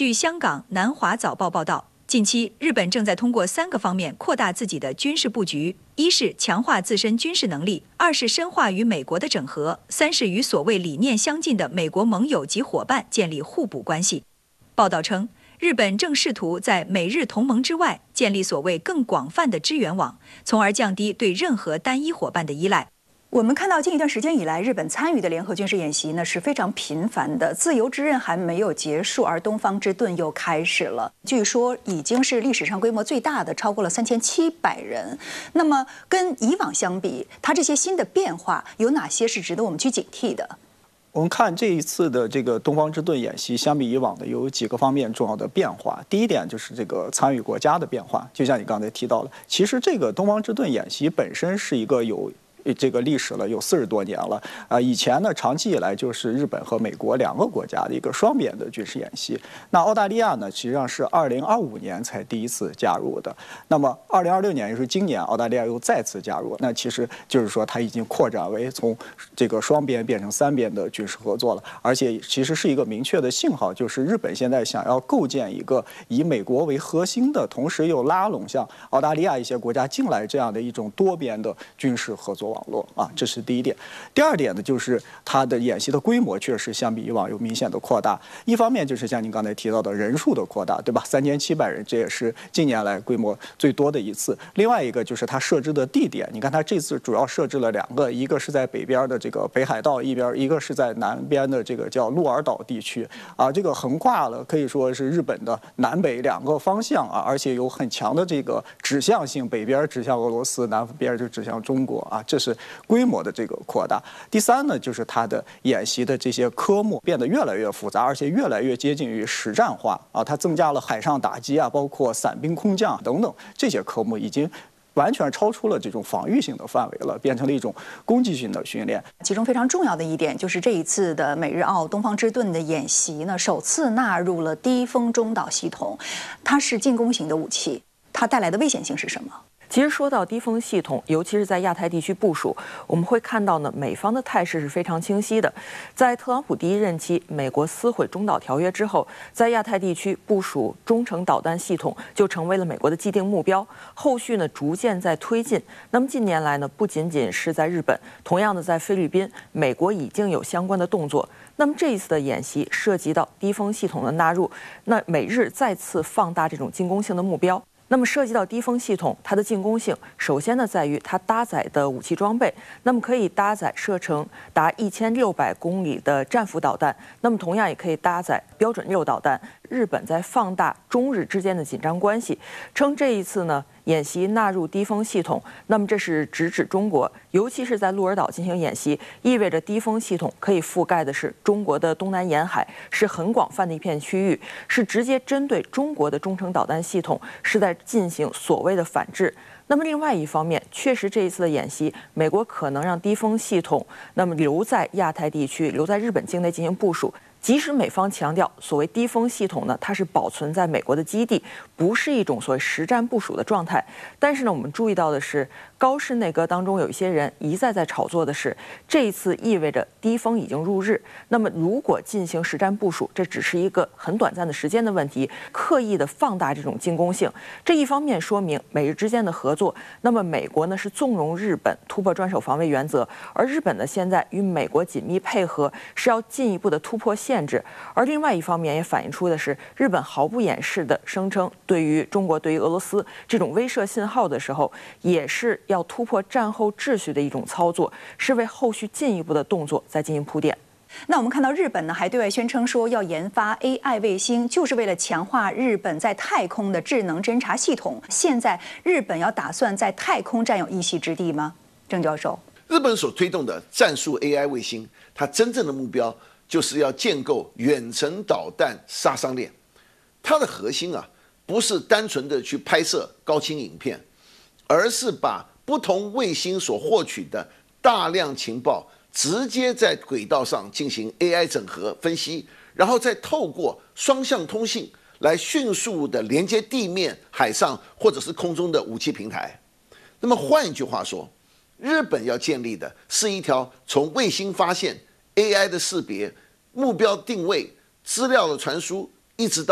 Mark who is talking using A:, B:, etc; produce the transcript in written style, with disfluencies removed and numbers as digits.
A: 据香港南华早报报道，近期日本正在通过3个方面扩大自己的军事布局：一是强化自身军事能力，二是深化与美国的整合，三是与所谓理念相近的美国盟友及伙伴建立互补关系。报道称，日本正试图在美日同盟之外建立所谓更广泛的支援网，从而降低对任何单一伙伴的依赖。我们看到近一段时间以来，日本参与的联合军事演习呢是非常频繁的。自由之刃还没有结束，而东方之盾又开始了。据说已经是历史上规模最大的，超过了3700人。那么跟以往相比，它这些新的变化有哪些是值得我们去警惕的？
B: 我们看这一次的这个东方之盾演习，相比以往的有几个方面重要的变化。第一点就是这个参与国家的变化，就像你刚才提到了，其实这个东方之盾演习本身是一个有这个历史了，有40多年了啊。以前呢，长期以来就是日本和美国2个国家的一个双边的军事演习。那澳大利亚呢，实际上是2025年才第一次加入的。那么2026年，也就是今年，澳大利亚又再次加入。那其实就是说，它已经扩展为从这个双边变成3边的军事合作了。而且其实是一个明确的信号，就是日本现在想要构建一个以美国为核心的，同时又拉拢像澳大利亚一些国家进来这样的一种多边的军事合作网络啊，这是第一点。第二点呢，就是它的演习的规模确实相比以往有明显的扩大。一方面就是像您刚才提到的人数的扩大，对吧？3700人，这也是近年来规模最多的一次。另外一个就是它设置的地点，你看它这次主要设置了2个，一个是在北边的这个北海道一边，一个是在南边的这个叫鹿儿岛地区啊，这个横跨了可以说是日本的南北2个方向啊，而且有很强的这个指向性，北边指向俄罗斯，南边就指向中国啊，这是规模的这个扩大。第三呢，就是它的演习的这些科目变得越来越复杂，而且越来越接近于实战化啊。它增加了海上打击啊，包括伞兵空降等等这些科目，已经完全超出了这种防御性的范围了，变成了一种攻击性的训练。
A: 其中非常重要的一点就是这一次的美日澳东方之盾的演习呢，首次纳入了低风中导系统，它是进攻型的武器，它带来的危险性是什么？
C: 其实说到低风系统，尤其是在亚太地区部署，我们会看到呢，美方的态势是非常清晰的。在特朗普第1任期，美国撕毁中导条约之后，在亚太地区部署中程导弹系统就成为了美国的既定目标。后续呢，逐渐在推进。那么近年来呢，不仅仅是在日本，同样的在菲律宾，美国已经有相关的动作。那么这一次的演习涉及到低风系统的纳入，那美日再次放大这种进攻性的目标。那么涉及到低风系统，它的进攻性，首先呢在于它搭载的武器装备，那么可以搭载射程达1600公里的战斧导弹，那么同样也可以搭载标准6导弹。日本在放大中日之间的紧张关系，称这一次呢演习纳入低风系统，那么这是直指中国，尤其是在鹿儿岛进行演习，意味着低风系统可以覆盖的是中国的东南沿海，是很广泛的一片区域，是直接针对中国的中程导弹系统，是在进行所谓的反制。那么另外一方面，确实这一次的演习，美国可能让低风系统那么留在亚太地区，留在日本境内进行部署。即使美方强调所谓低风系统呢，它是保存在美国的基地，不是一种所谓实战部署的状态。但是呢，我们注意到的是，高市内阁当中有一些人一再在炒作的是，这一次意味着低风已经入日。那么如果进行实战部署，这只是一个很短暂的时间的问题，刻意的放大这种进攻性。这一方面说明美日之间的合作，那么美国呢是纵容日本突破专守防卫原则，而日本呢现在与美国紧密配合，是要进一步的突破限制。而另外一方面也反映出的是，日本毫不掩饰的声称，对于中国、对于俄罗斯这种威慑信号的时候，也是要突破战后秩序的一种操作，是为后续进一步的动作再进行铺垫。
A: 那我们看到日本呢，还对外宣称说要研发 AI 卫星，就是为了强化日本在太空的智能侦察系统。现在日本要打算在太空占有一席之地吗？郑教授，
D: 日本所推动的战术 AI 卫星，它真正的目标就是要建构远程导弹杀伤链。它的核心啊，不是单纯的去拍摄高清影片，而是把不同卫星所获取的大量情报直接在轨道上进行 AI 整合分析，然后再透过双向通信来迅速的连接地面、海上或者是空中的武器平台。那么换一句话说，日本要建立的是一条从卫星发现、AI 的识别、目标定位、资料的传输，一直到